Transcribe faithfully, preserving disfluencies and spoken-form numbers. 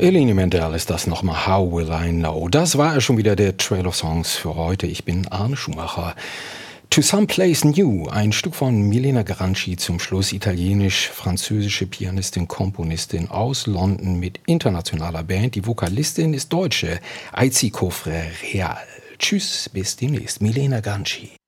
Eleni Mendel ist das nochmal. How Will I Know? Das war ja schon wieder der Trail of Songs für heute. Ich bin Arne Schumacher. To Someplace New, ein Stück von Milena Garanci zum Schluss, italienisch-französische Pianistin, Komponistin aus London mit internationaler Band. Die Vokalistin ist Deutsche, Aizi Cofre Real. Tschüss, bis demnächst. Milena Garanci.